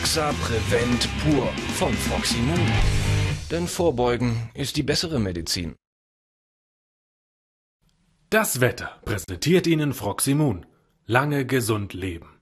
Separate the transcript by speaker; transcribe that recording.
Speaker 1: Axa Prevent Pur von Froximun. Denn Vorbeugen ist die bessere Medizin.
Speaker 2: Das Wetter präsentiert Ihnen Froximun. Lange gesund leben.